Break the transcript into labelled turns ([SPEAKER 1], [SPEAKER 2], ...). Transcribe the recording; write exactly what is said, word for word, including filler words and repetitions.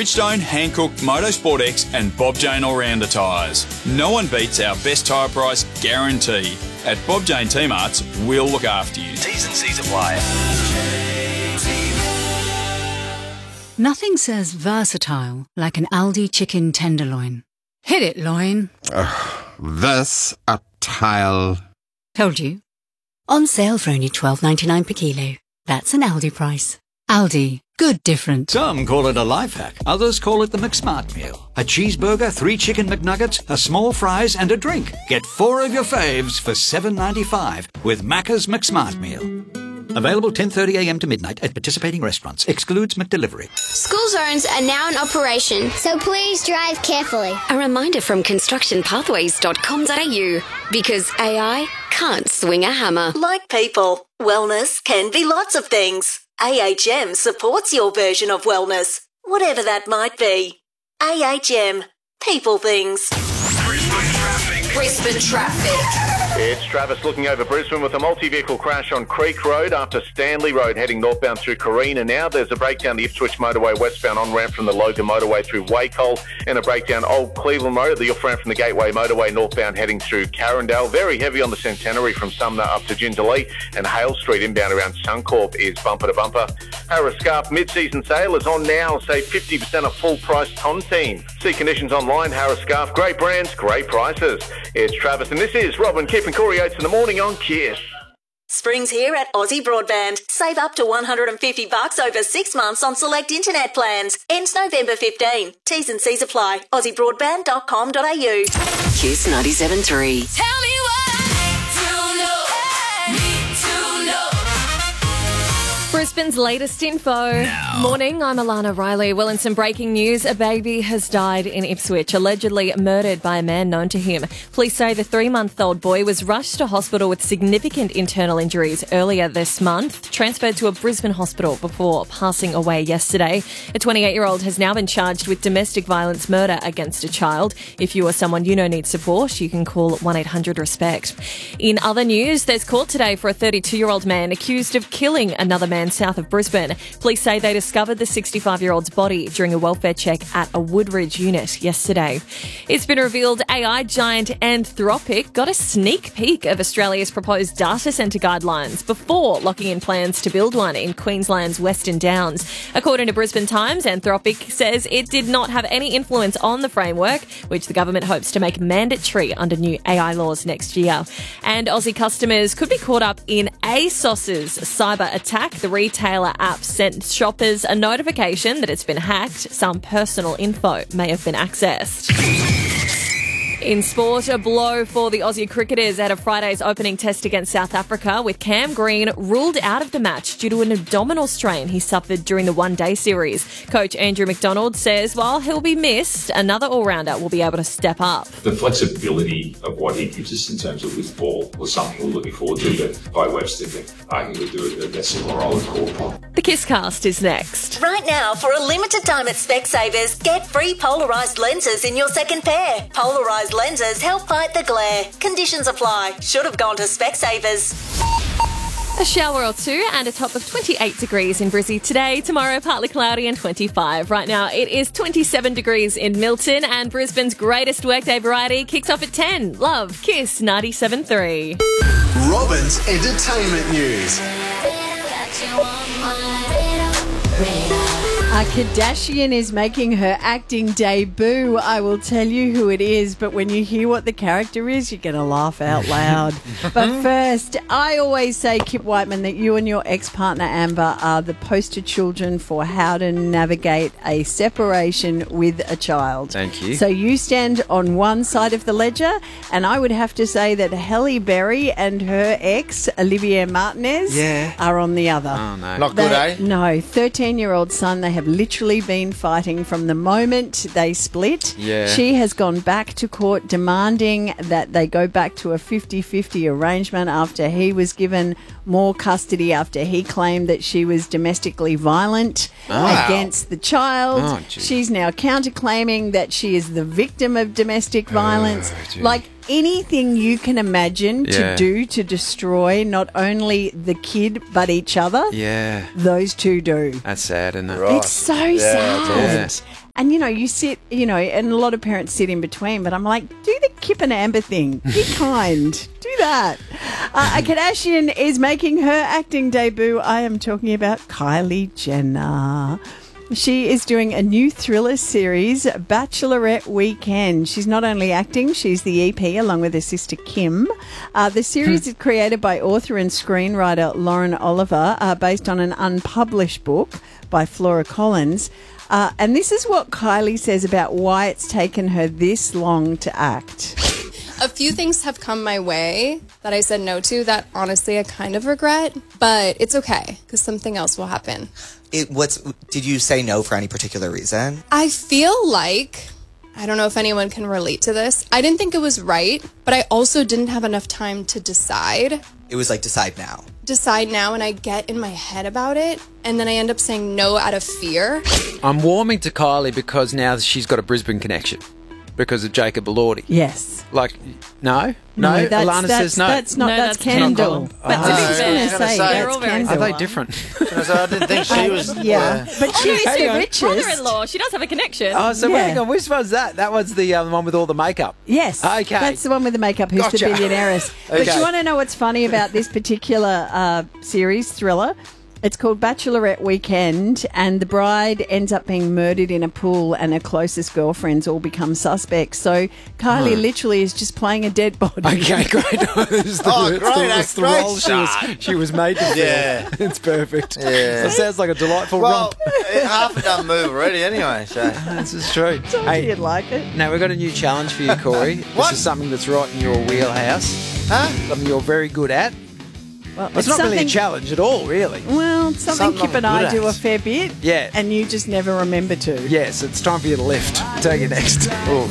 [SPEAKER 1] Bridgestone, Hankook, Motorsport X and Bob Jane All-Rounder tyres. No one beats our best tyre price guarantee. At Bob Jane T-Marts, we'll look after you.
[SPEAKER 2] T's and C's apply.
[SPEAKER 3] Nothing says versatile like an Aldi chicken tenderloin. Hit it, loin.
[SPEAKER 4] Uh, versatile.
[SPEAKER 3] Told you. On sale for only twelve ninety-nine per kilo. That's an Aldi price. Aldi. Good different.
[SPEAKER 5] Some call it a life hack. Others call it the McSmart meal. A cheeseburger, three chicken McNuggets, a small fries and a drink. Get four of your faves for seven ninety-five with Macca's McSmart meal. Available ten thirty a m to midnight at participating restaurants. Excludes McDelivery.
[SPEAKER 6] School zones are now in operation, so please drive carefully.
[SPEAKER 7] A reminder from construction pathways dot com dot a u, because A I can't swing a hammer.
[SPEAKER 8] Like people, wellness can be lots of things. A H M supports your version of wellness, whatever that might be. A H M. People things.
[SPEAKER 2] Brisbane traffic.
[SPEAKER 7] Brisbane traffic.
[SPEAKER 9] It's Travis looking over Brisbane with a multi-vehicle crash on Creek Road after Stanley Road heading northbound through Carina. Now there's a breakdown the Ipswich Motorway westbound on-ramp from the Logan Motorway through Wacol, and a breakdown Old Cleveland Road at the off-ramp from the Gateway Motorway northbound heading through Carindale. Very heavy on the Centenary from Sumner up to Jindalee, and Hale Street inbound around Suncorp is bumper to bumper. Harris Scarf mid-season sale is on now. Save fifty percent off full-price Tontine. See conditions online. Harris Scarf, great brands, great prices. It's Travis, and this is Robin, Keith and Corey Oates in the morning on Kiss.
[SPEAKER 8] Spring's here at Aussie Broadband. Save up to one hundred fifty bucks over six months on select internet plans. Ends November fifteenth. T's and C's apply. aussie broadband dot com dot a u.
[SPEAKER 7] Kiss ninety-seven point three.
[SPEAKER 10] Tell me what I need to know. Need to know.
[SPEAKER 11] Brisbane's latest info.
[SPEAKER 2] Now.
[SPEAKER 11] Morning, I'm Alana Riley. Well, in some breaking news, a baby has died in Ipswich, allegedly murdered by a man known to him. Police say the three-month-old boy was rushed to hospital with significant internal injuries earlier this month, transferred to a Brisbane hospital before passing away yesterday. A twenty-eight-year-old has now been charged with domestic violence murder against a child. If you or someone you know needs support, you can call one eight hundred RESPECT. In other news, there's court today for a thirty-two-year-old man accused of killing another man south of Brisbane. Police say they discovered the sixty-five-year-old's body during a welfare check at a Woodridge unit yesterday. It's been revealed A I giant Anthropic got a sneak peek of Australia's proposed data centre guidelines before locking in plans to build one in Queensland's Western Downs. According to Brisbane Times, Anthropic says it did not have any influence on the framework, which the government hopes to make mandatory under new A I laws next year. And Aussie customers could be caught up in ASOS's cyber attack. The retailer app sent shoppers a notification that it's been hacked. Some personal info may have been accessed. In sport, a blow for the Aussie cricketers at a Friday's opening test against South Africa, with Cam Green ruled out of the match due to an abdominal strain he suffered during the one-day series. Coach Andrew McDonald says while he'll be missed, another all-rounder will be able to step up.
[SPEAKER 12] The flexibility of what he gives us in terms of with ball was something we're looking forward to, but by Webster, I think he'll do a, a similar role in court.
[SPEAKER 11] The Kisscast is next.
[SPEAKER 8] Right now, for a limited time at Specsavers, get free polarised lenses in your second pair. Polarised lenses help fight the glare. Conditions apply. Should have gone to Specsavers.
[SPEAKER 11] A shower or two and a top of twenty-eight degrees in Brizzy today. Tomorrow, partly cloudy and twenty-five. Right now, it is twenty-seven degrees in Milton, and Brisbane's greatest workday variety kicks off at ten. Love, Kiss ninety-seven point three.
[SPEAKER 2] Robin's entertainment news.
[SPEAKER 13] A Kardashian is making her acting debut. I will tell you who it is, but when you hear what the character is, you're going to laugh out loud. But first, I always say, Kip Whiteman, that you and your ex-partner Amber are the poster children for how to navigate a separation with a child.
[SPEAKER 14] Thank you.
[SPEAKER 13] So you stand on one side of the ledger, and I would have to say that Halle Berry and her ex, Olivia Martinez,
[SPEAKER 14] yeah.
[SPEAKER 13] are on the other.
[SPEAKER 14] Oh, no. Not good,
[SPEAKER 13] they,
[SPEAKER 14] eh?
[SPEAKER 13] No, thirteen-year-old son. They have literally been fighting from the moment they split.
[SPEAKER 14] Yeah.
[SPEAKER 13] She has gone back to court demanding that they go back to a fifty-fifty arrangement after he was given more custody after he claimed that she was domestically violent
[SPEAKER 14] oh.
[SPEAKER 13] against the child.
[SPEAKER 14] Oh,
[SPEAKER 13] she's now counterclaiming that she is the victim of domestic violence.
[SPEAKER 14] Oh,
[SPEAKER 13] like anything you can imagine
[SPEAKER 14] Yeah.
[SPEAKER 13] to do to destroy not only the kid but each other.
[SPEAKER 14] Yeah.
[SPEAKER 13] Those two do.
[SPEAKER 14] That's sad, isn't it?
[SPEAKER 13] It's so sad.
[SPEAKER 14] Yeah.
[SPEAKER 13] And, you know, you sit, you know, and a lot of parents sit in between, but I'm like, do the Kip and Amber thing. Be kind. Do that. Uh, a Kardashian is making her acting debut. I am talking about Kylie Jenner. She is doing a new thriller series, Bachelorette Weekend. She's not only acting, she's the E P along with her sister Kim. Uh, the series is created by author and screenwriter Lauren Oliver, uh, based on an unpublished book by Flora Collins. Uh, and this is what Kylie says about why it's taken her this long to act.
[SPEAKER 4] A few things have come my way that I said no to that honestly I kind of regret, but it's okay because something else will happen.
[SPEAKER 14] It, what's, did you say no for any particular reason?
[SPEAKER 4] I feel like, I don't know if anyone can relate to this, I didn't think it was right, but I also didn't have enough time to decide.
[SPEAKER 14] It was like decide now.
[SPEAKER 4] Decide now, and I get in my head about it, and then I end up saying no out of fear.
[SPEAKER 15] I'm warming to Kylie because now she's got a Brisbane connection because of Jacob Elordi.
[SPEAKER 13] Yes.
[SPEAKER 15] Like, no? No?
[SPEAKER 13] No, that's-
[SPEAKER 15] Alana
[SPEAKER 13] that's-
[SPEAKER 15] says no.
[SPEAKER 13] that's not- No, that's that's Kendall. Kendall.
[SPEAKER 15] But
[SPEAKER 13] to be fair, I was gonna say,
[SPEAKER 15] they're
[SPEAKER 13] that's
[SPEAKER 15] all very
[SPEAKER 13] Kendall.
[SPEAKER 15] Are they different?
[SPEAKER 16] I didn't think she was...
[SPEAKER 13] Yeah, but she's
[SPEAKER 15] Hang
[SPEAKER 13] the
[SPEAKER 15] on.
[SPEAKER 13] richest.
[SPEAKER 11] Brother-in-law. She does have a connection.
[SPEAKER 15] Oh, so
[SPEAKER 13] Yeah.
[SPEAKER 15] hang on. Which one's that? That one's the um, one with all the makeup.
[SPEAKER 13] Yes.
[SPEAKER 15] Okay.
[SPEAKER 13] That's the one with the makeup who's
[SPEAKER 15] Gotcha.
[SPEAKER 13] the billionaireess. But
[SPEAKER 15] Okay.
[SPEAKER 13] you want to know what's funny about this particular uh, series, thriller? It's called Bachelorette Weekend, and the bride ends up being murdered in a pool, and her closest girlfriends all become suspects. So Kylie
[SPEAKER 15] Hmm.
[SPEAKER 13] literally is just playing a dead body.
[SPEAKER 15] Okay, great. It's the,
[SPEAKER 16] Oh,
[SPEAKER 15] it's
[SPEAKER 16] great,
[SPEAKER 15] the,
[SPEAKER 16] that's
[SPEAKER 15] it's the
[SPEAKER 16] great
[SPEAKER 15] role she was,
[SPEAKER 16] shot.
[SPEAKER 15] she was made to fill.
[SPEAKER 16] Yeah.
[SPEAKER 15] It's perfect.
[SPEAKER 16] Yeah.
[SPEAKER 15] It sounds like a delightful
[SPEAKER 16] Well,
[SPEAKER 15] romp.
[SPEAKER 16] half a done move already anyway, so...
[SPEAKER 15] This is true.
[SPEAKER 13] Told you you'd like it.
[SPEAKER 15] Now, we've got a new challenge for you, Corey.
[SPEAKER 16] What?
[SPEAKER 15] This is something that's right in your wheelhouse.
[SPEAKER 16] Huh?
[SPEAKER 15] Something you're very good at.
[SPEAKER 13] Well,
[SPEAKER 15] It's not really a challenge at all, really.
[SPEAKER 13] Well, it's something,
[SPEAKER 15] Something
[SPEAKER 13] Kip and
[SPEAKER 15] I'm
[SPEAKER 13] I
[SPEAKER 15] good
[SPEAKER 13] do a
[SPEAKER 15] at.
[SPEAKER 13] fair bit.
[SPEAKER 15] Yeah.
[SPEAKER 13] And you just never remember to.
[SPEAKER 15] Yes, it's time for you to lift. Take it next. Oh,